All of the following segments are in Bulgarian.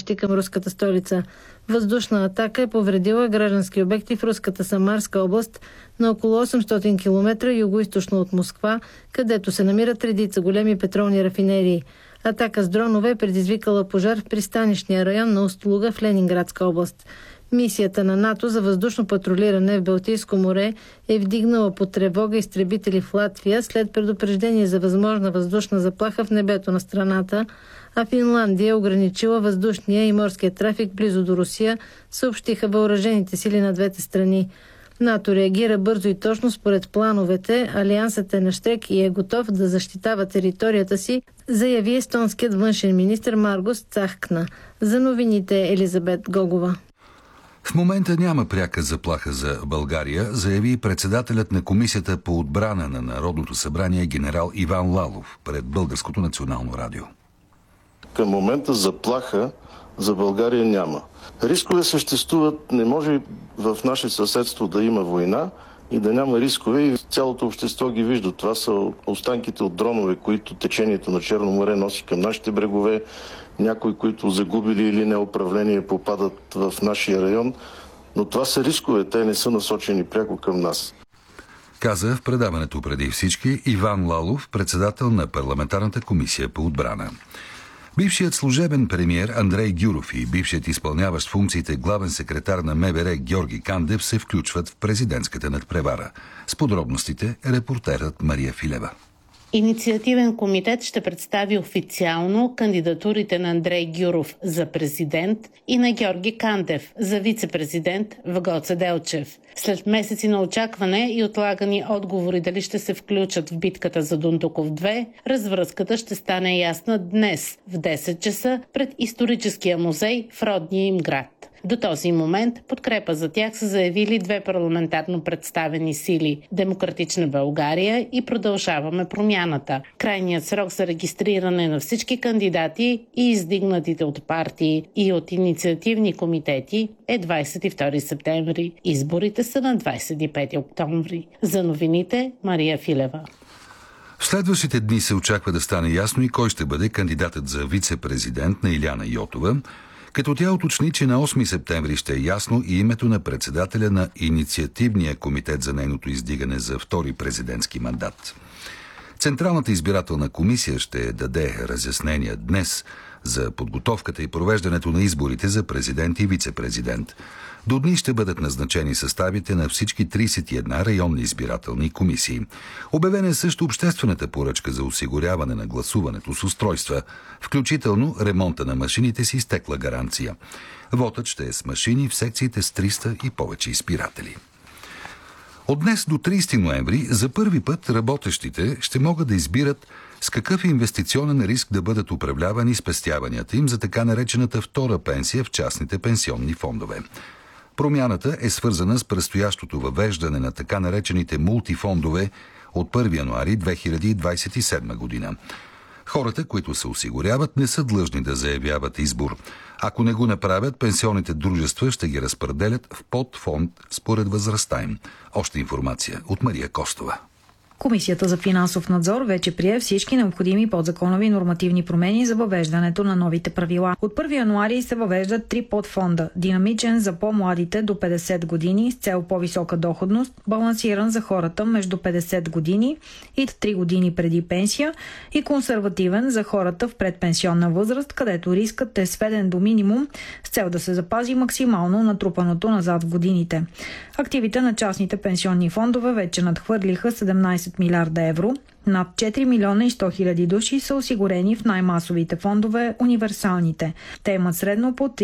срещи към руската столица. Въздушна атака е повредила граждански обекти в руската Самарска област на около 800 км югоизточно от Москва, където се намират редица големи петролни рафинерии. Атака с дронове е предизвикала пожар в пристанищния район на Усть-Луга в Ленинградска област. Мисията на НАТО за въздушно патрулиране в Балтийско море е вдигнала под тревога изтребители в Латвия след предупреждение за възможна въздушна заплаха в небето на страната, а Финландия е ограничила въздушния и морския трафик близо до Русия, съобщиха въоръжените сили на двете страни. НАТО реагира бързо и точно според плановете. Алиансът е на щек и е готов да защитава територията си, заяви естонският външен министър Маргус Цахкна. За новините Елизабет Гогова. В момента няма пряка заплаха за България, заяви председателят на Комисията по отбрана на Народното събрание генерал Иван Лалов пред Българското национално радио. Към момента заплаха за България няма. Рискове съществуват, не може в наше съседство да има война и да няма рискове и цялото общество ги вижда. Това са останките от дронове, които течението на Черно море носи към нашите брегове. Някои, които загубили или неуправление, попадат в нашия район. Но това са рискове, те не са насочени пряко към нас. Каза в предаването преди всички Иван Лалов, председател на парламентарната комисия по отбрана. Бившият служебен премиер Андрей Гюров и бившият изпълняващ функциите главен секретар на МВР Георги Кандев се включват в президентската надпревара. С подробностите репортерът Мария Филева. Инициативен комитет ще представи официално кандидатурите на Андрей Гюров за президент и на Георги Кандев за вице-президент в Гоце Делчев. След месеци на очакване и отлагани отговори дали ще се включат в битката за Дундуков 2, развръзката ще стане ясна днес в 10 часа пред историческия музей в родния им град. До този момент подкрепа за тях са заявили две парламентарно представени сили – Демократична България и Продължаваме промяната. Крайният срок за регистриране на всички кандидати и издигнатите от партии и от инициативни комитети е 22 септември. Изборите са на 25 октомври. За новините Мария Филева. В следващите дни се очаква да стане ясно и кой ще бъде кандидатът за вице-президент на Илияна Йотова, като тя уточни, че на 8 септември ще е ясно и името на председателя на инициативния комитет за нейното издигане за втори президентски мандат. Централната избирателна комисия ще даде разяснения днес за подготовката и провеждането на изборите за президент и вице-президент. До дни ще бъдат назначени съставите на всички 31 районни избирателни комисии. Обявена е също обществената поръчка за осигуряване на гласуването с устройства, включително ремонта на машините с изтекла гаранция. Вотът ще е с машини в секциите с 300 и повече избиратели. От днес до 30 ноември за първи път работещите ще могат да избират с какъв инвестиционен риск да бъдат управлявани спестяванията им за така наречената втора пенсия в частните пенсионни фондове. Промяната е свързана с предстоящото въвеждане на така наречените мултифондове от 1 януари 2027 година. Хората, които се осигуряват, не са длъжни да заявяват избор. Ако не го направят, пенсионните дружества ще ги разпределят в подфонд според възрастта им. Още информация от Мария Костова. Комисията за финансов надзор вече прие всички необходими подзаконови нормативни промени за въвеждането на новите правила. От 1 януари се въвеждат 3 подфонда. Динамичен за по-младите до 50 години с цел по-висока доходност, балансиран за хората между 50 години и 3 години преди пенсия и консервативен за хората в предпенсионна възраст, където рискът е сведен до минимум с цел да се запази максимално натрупаното назад в годините. Активите на частните пенсионни фондове вече надхвърлиха 17 милиарда евро. Над 4 милиона и 100 хиляди души са осигурени в най-масовите фондове, универсалните. Те имат средно по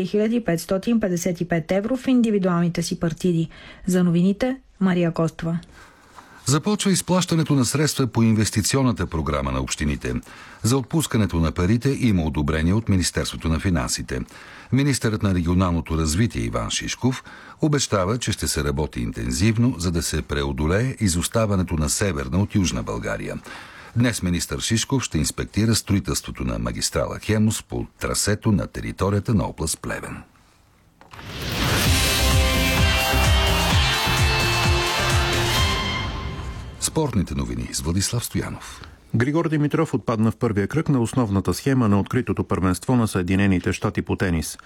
3555 евро в индивидуалните си партиди. За новините Мария Костова. Започва изплащането на средства по инвестиционната програма на общините. За отпускането на парите има одобрение от Министерството на финансите. Министърът на регионалното развитие Иван Шишков обещава, че ще се работи интензивно, за да се преодолее изоставането на Северна от Южна България. Днес министър Шишков ще инспектира строителството на магистрала Хемус по трасето на територията на област Плевен. Спортните новини с Владислав Стоянов. Григор Димитров отпадна в първия кръг на основната схема на откритото първенство на Съединените щати по тенис.